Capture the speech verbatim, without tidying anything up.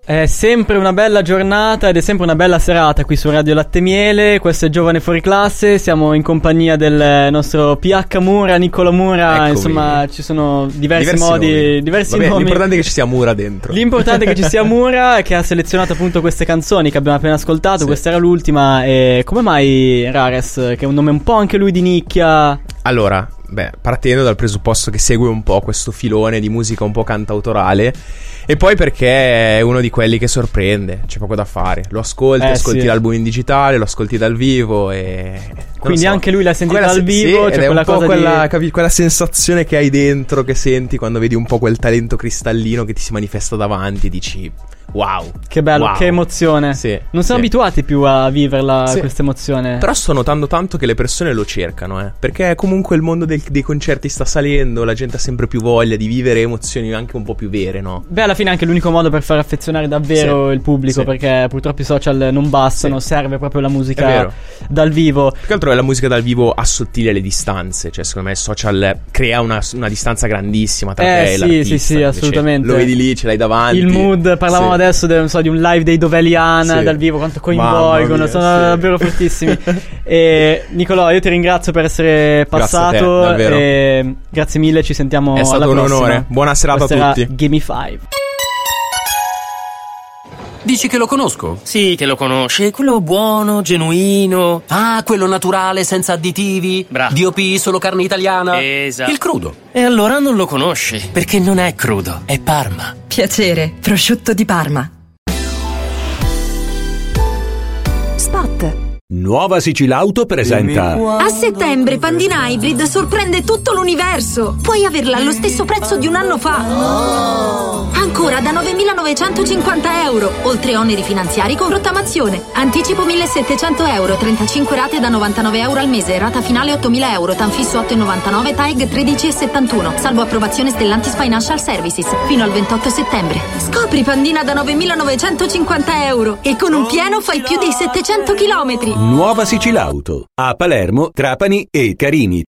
È sempre una bella giornata ed è sempre una bella serata qui su Radio Latte Miele. Questo è Giovane Fuori Classe, siamo in compagnia del nostro P H Mura, Nicola Mura. Eccomi. Insomma ci sono diversi, diversi modi nomi. diversi Vabbè, nomi. L'importante è che ci sia Mura dentro. L'importante è che ci sia Mura, che ha selezionato appunto queste canzoni che abbiamo appena ascoltato. Sì. Questa era l'ultima. E come mai Rares, che è un nome un po' anche lui di nicchia? Allora, beh, partendo dal presupposto che segue un po' questo filone di musica un po' cantautorale, e poi perché è uno di quelli che sorprende, c'è poco da fare. Lo ascolti, eh, ascolti sì. l'album in digitale, lo ascolti dal vivo e... Quindi so. anche lui l'ha sentito quella dal vivo, sì, cioè è quella un po' cosa quella, di... capi, quella sensazione che hai dentro, che senti quando vedi un po' quel talento cristallino che ti si manifesta davanti, dici... Wow, che bello, wow. Che emozione. Sì, non siamo sì. abituati più a viverla, sì. questa emozione. Però sto notando tanto che le persone lo cercano, eh. Perché comunque il mondo del, dei concerti sta salendo, la gente ha sempre più voglia di vivere emozioni anche un po' più vere, no? Beh, alla fine è anche l'unico modo per far affezionare davvero sì. il pubblico, sì. perché purtroppo i social non bastano, sì. serve proprio la musica dal vivo. Più che altro è la musica dal vivo assottiglia le distanze, cioè secondo me il social crea una, una distanza grandissima tra eh, te sì, e l'artista. Sì, sì, assolutamente. Lo vedi lì, ce l'hai davanti. Il mood, parlavamo sì. adesso de, non so, di un live dei Doveliana sì. dal vivo, quanto coinvolgono, mia, sono sì. davvero fortissimi. E Nicolò, io ti ringrazio per essere passato. Grazie a te, davvero. E grazie mille, ci sentiamo alla prossima. È stato un onore. Buona serata Questa a tutti. Gimme Five. Dici che lo conosco? Sì, che lo conosci. Quello buono, genuino. Ah, quello naturale, senza additivi. Bravo. D O P, solo carne italiana. Esatto. Il crudo. E allora non lo conosci, perché non è crudo, è Parma. Piacere, prosciutto di Parma. Spot. Nuova Sicilauto presenta. A settembre Pandina Hybrid sorprende tutto l'universo. Puoi averla allo stesso prezzo di un anno fa. Ancora da novemilanovecentocinquanta euro, oltre oneri finanziari con rottamazione. Anticipo millesettecento euro, trentacinque rate da novantanove euro al mese, rata finale ottomila euro, tanfisso otto virgola novantanove, T A E G tredici virgola settantuno, salvo approvazione Stellantis Financial Services, fino al ventotto settembre. Scopri Pandina da novemilanovecentocinquanta euro e con un pieno fai più di settecento chilometri. Nuova Sicilauto a Palermo, Trapani e Carini.